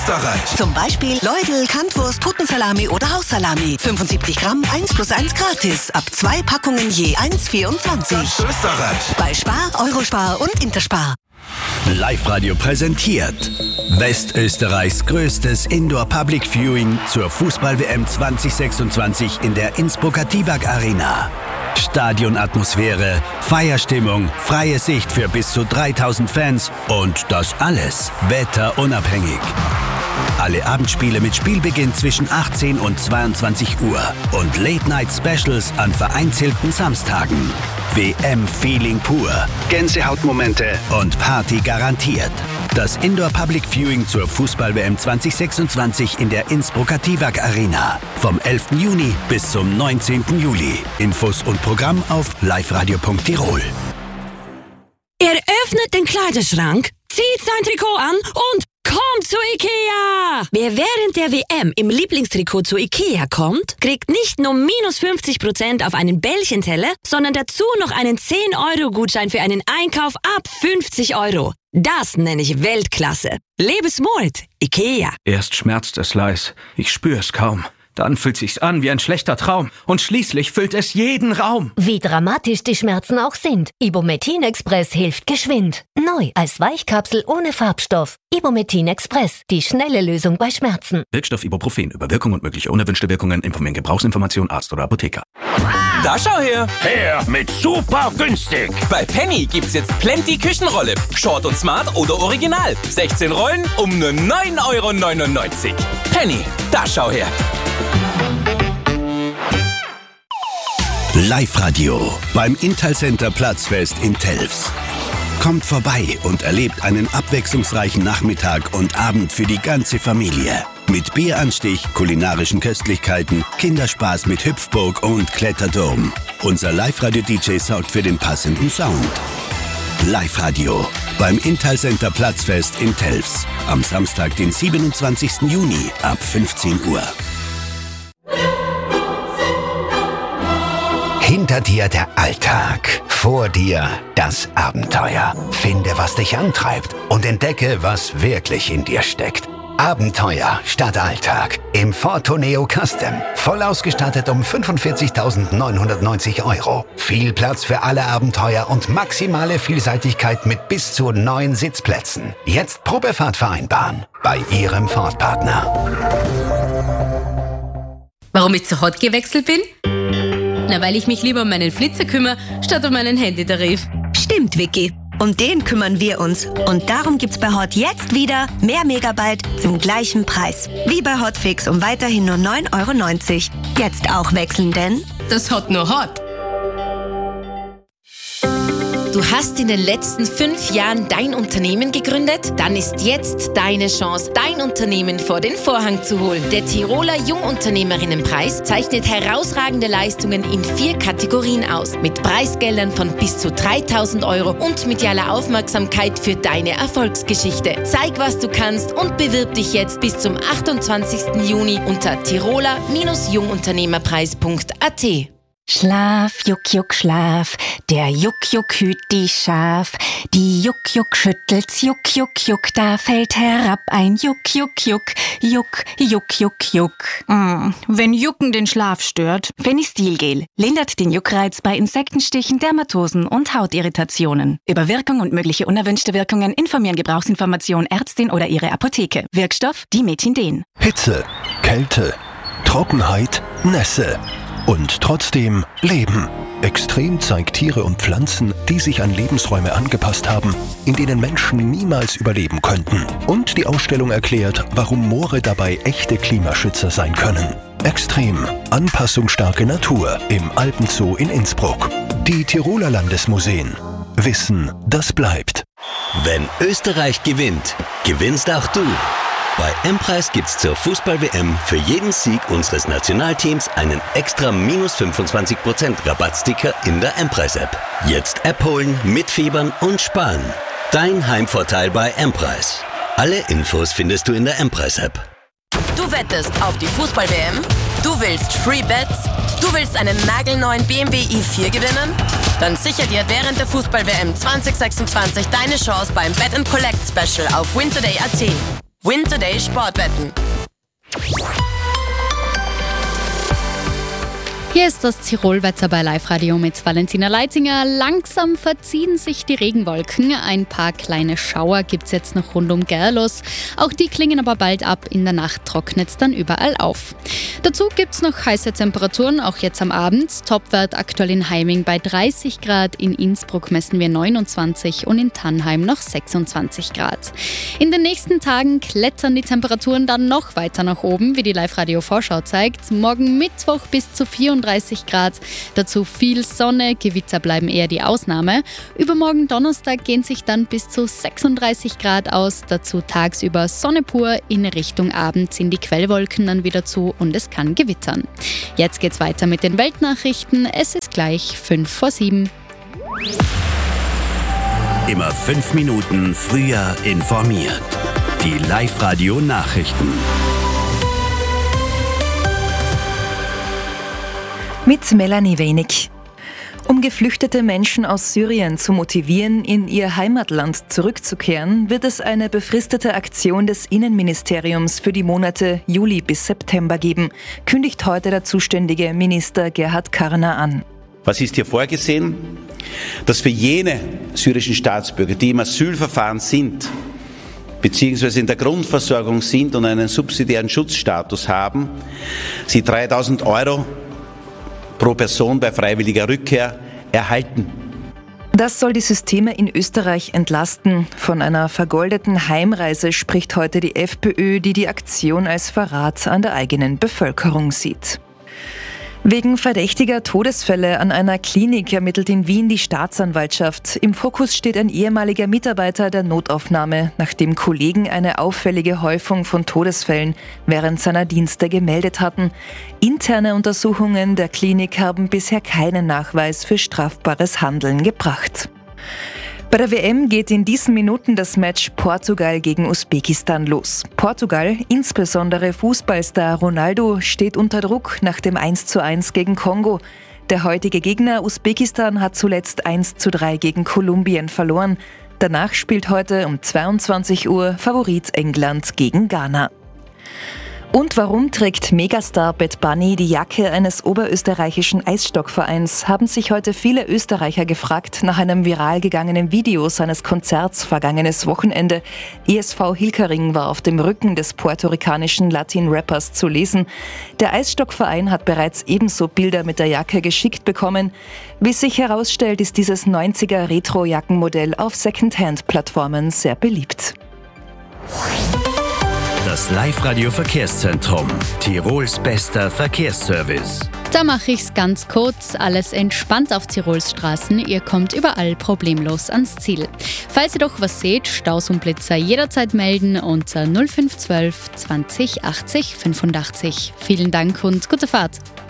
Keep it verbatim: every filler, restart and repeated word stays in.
Österreich. Zum Beispiel Leudel, Kantwurst, Putensalami oder Haussalami. fünfundsiebzig Gramm, eins plus eins gratis. Ab zwei Packungen je eins Komma vierundzwanzig. Österreich. Bei Spar, Eurospar und Interspar. Live-Radio präsentiert Westösterreichs größtes Indoor-Public Viewing zur Fußball-W M zwanzig sechsundzwanzig in der Innsbrucker Tivag Arena. Stadionatmosphäre, Feierstimmung, freie Sicht für bis zu dreitausend Fans und das alles wetterunabhängig. Alle Abendspiele mit Spielbeginn zwischen achtzehn und zweiundzwanzig Uhr und Late-Night-Specials an vereinzelten Samstagen. W M-Feeling pur, Gänsehautmomente und Party garantiert. Das Indoor-Public Viewing zur Fußball-W M zwanzig sechsundzwanzig in der Innsbrucker Tivag Arena. Vom elften Juni bis zum neunzehnten Juli. Infos und Programm auf liveradio punkt tirol. Er öffnet den Kleiderschrank, zieht sein Trikot an und kommt zu Ikea! Wer während der W M im Lieblingstrikot zu Ikea kommt, kriegt nicht nur minus fünfzig Prozent auf einen Bällchenteller, sondern dazu noch einen zehn Euro Gutschein für einen Einkauf ab fünfzig Euro. Das nenne ich Weltklasse. Lebe smart, Ikea. Erst schmerzt es leis, ich spür's kaum. Dann fühlt sich's an wie ein schlechter Traum. Und schließlich füllt es jeden Raum. Wie dramatisch die Schmerzen auch sind. Ibumetin Express hilft geschwind. Neu als Weichkapsel ohne Farbstoff. Ibumetin Express. Die schnelle Lösung bei Schmerzen. Wirkstoff Ibuprofen. Über Wirkung und mögliche unerwünschte Wirkungen informieren Gebrauchsinformation Arzt oder Apotheker. Da schau her. Her mit super günstig. Bei Penny gibt's jetzt Plenty Küchenrolle. Short und Smart oder Original. sechzehn Rollen um nur neun Euro neunundneunzig. Penny, da schau her. Live-Radio beim Intal-Center Platzfest in Telfs. Kommt vorbei und erlebt einen abwechslungsreichen Nachmittag und Abend für die ganze Familie. Mit Bieranstich, kulinarischen Köstlichkeiten, Kinderspaß mit Hüpfburg und Kletterdom. Unser Live-Radio-D J sorgt für den passenden Sound. Live-Radio beim Intal-Center Platzfest in Telfs. Am Samstag, den siebenundzwanzigsten Juni ab fünfzehn Uhr. Hinter dir der Alltag, vor dir das Abenteuer. Finde, was dich antreibt und entdecke, was wirklich in dir steckt. Abenteuer statt Alltag im Ford Tourneo Custom. Voll ausgestattet um fünfundvierzigtausendneunhundertneunzig Euro. Viel Platz für alle Abenteuer und maximale Vielseitigkeit mit bis zu neun Sitzplätzen. Jetzt Probefahrt vereinbaren bei Ihrem Ford-Partner. Warum ich zu Hot gewechselt bin? Na, weil ich mich lieber um meinen Flitzer kümmere, statt um meinen Handytarif. Stimmt, Vicky. Um den kümmern wir uns. Und darum gibt's bei Hot jetzt wieder mehr Megabyte zum gleichen Preis. Wie bei Hotfix um weiterhin nur neun Euro neunzig. Jetzt auch wechseln, denn das Hot nur Hot. Du hast in den letzten fünf Jahren dein Unternehmen gegründet? Dann ist jetzt deine Chance, dein Unternehmen vor den Vorhang zu holen. Der Tiroler Jungunternehmerinnenpreis zeichnet herausragende Leistungen in vier Kategorien aus. Mit Preisgeldern von bis zu dreitausend Euro und medialer Aufmerksamkeit für deine Erfolgsgeschichte. Zeig, was du kannst und bewirb dich jetzt bis zum achtundzwanzigsten Juni unter tiroler Jungunternehmerpreis punkt a t. Schlaf, Juck, Juck, Schlaf, der Juck, Juck hüt die Schaf. Die Juck, Juck schüttelt's, Juck, Juck, Juck, da fällt herab ein Juck, Juck, Juck, Juck, Juck, Juck, Juck. Mm, wenn Jucken den Schlaf stört, Phenistilgel lindert den Juckreiz bei Insektenstichen, Dermatosen und Hautirritationen. Über Wirkung und mögliche unerwünschte Wirkungen informieren Gebrauchsinformation Ärztin oder ihre Apotheke. Wirkstoff Dimetindin. Hitze, Kälte, Trockenheit, Nässe. Und trotzdem Leben. Extrem zeigt Tiere und Pflanzen, die sich an Lebensräume angepasst haben, in denen Menschen niemals überleben könnten. Und die Ausstellung erklärt, warum Moore dabei echte Klimaschützer sein können. Extrem. Anpassungsstarke Natur im Alpenzoo in Innsbruck. Die Tiroler Landesmuseen. Wissen, das bleibt. Wenn Österreich gewinnt, gewinnst auch du. Bei M-Preis gibt's zur Fußball-W M für jeden Sieg unseres Nationalteams einen extra minus fünfundzwanzig Prozent Rabattsticker in der M-Preis-App. Jetzt App holen, mitfiebern und sparen. Dein Heimvorteil bei M-Preis. Alle Infos findest du in der M-Preis-App. Du wettest auf die Fußball-W M? Du willst Free Bets? Du willst einen nagelneuen B M W i vier gewinnen? Dann sicher dir während der Fußball-W M zwanzig sechsundzwanzig deine Chance beim Bet and Collect Special auf winterday punkt a t. Win Today Sportwetten. Hier ist das Tirolwetter bei Live-Radio mit Valentina Leitinger. Langsam verziehen sich die Regenwolken. Ein paar kleine Schauer gibt es jetzt noch rund um Gerlos. Auch die klingen aber bald ab. In der Nacht trocknet es dann überall auf. Dazu gibt es noch heiße Temperaturen, auch jetzt am Abend. Topwert aktuell in Heiming bei dreißig Grad. In Innsbruck messen wir neunundzwanzig und in Tannheim noch sechsundzwanzig Grad. In den nächsten Tagen klettern die Temperaturen dann noch weiter nach oben, wie die Live-Radio-Vorschau zeigt. Morgen Mittwoch bis zu vierunddreißig Grad. Dazu viel Sonne, Gewitter bleiben eher die Ausnahme. Übermorgen Donnerstag gehen sich dann bis zu sechsunddreißig Grad aus. Dazu tagsüber Sonne pur, in Richtung Abend ziehen die Quellwolken dann wieder zu und es kann gewittern. Jetzt geht's weiter mit den Weltnachrichten. Es ist gleich fünf vor sieben. Immer fünf Minuten früher informiert. Die Live-Radio-Nachrichten. Mit Melanie Wenig. Um geflüchtete Menschen aus Syrien zu motivieren, in ihr Heimatland zurückzukehren, wird es eine befristete Aktion des Innenministeriums für die Monate Juli bis September geben, kündigt heute der zuständige Minister Gerhard Karner an. Was ist hier vorgesehen? Dass für jene syrischen Staatsbürger, die im Asylverfahren sind, beziehungsweise in der Grundversorgung sind und einen subsidiären Schutzstatus haben, sie dreitausend Euro pro Person bei freiwilliger Rückkehr erhalten. Das soll die Systeme in Österreich entlasten. Von einer vergoldeten Heimreise spricht heute die FPÖ, die die Aktion als Verrat an der eigenen Bevölkerung sieht. Wegen verdächtiger Todesfälle an einer Klinik ermittelt in Wien die Staatsanwaltschaft. Im Fokus steht ein ehemaliger Mitarbeiter der Notaufnahme, nachdem Kollegen eine auffällige Häufung von Todesfällen während seiner Dienste gemeldet hatten. Interne Untersuchungen der Klinik haben bisher keinen Nachweis für strafbares Handeln gebracht. Bei der W M geht in diesen Minuten das Match Portugal gegen Usbekistan los. Portugal, insbesondere Fußballstar Ronaldo, steht unter Druck nach dem eins zu eins gegen Kongo. Der heutige Gegner Usbekistan hat zuletzt eins zu drei gegen Kolumbien verloren. Danach spielt heute um zweiundzwanzig Uhr Favorit England gegen Ghana. Und warum trägt Megastar Bad Bunny die Jacke eines oberösterreichischen Eisstockvereins, haben sich heute viele Österreicher gefragt nach einem viral gegangenen Video seines Konzerts vergangenes Wochenende. E S V Hilkering war auf dem Rücken des puerto-ricanischen Latin-Rappers zu lesen. Der Eisstockverein hat bereits ebenso Bilder mit der Jacke geschickt bekommen. Wie sich herausstellt, ist dieses neunziger Retro-Jackenmodell auf Secondhand-Plattformen sehr beliebt. Das Live-Radio-Verkehrszentrum. Tirols bester Verkehrsservice. Da mache ich's ganz kurz. Alles entspannt auf Tirols Straßen. Ihr kommt überall problemlos ans Ziel. Falls ihr doch was seht, Staus und Blitzer jederzeit melden unter null fünf zwölf zwanzig achtzig fünfundachtzig. Vielen Dank und gute Fahrt.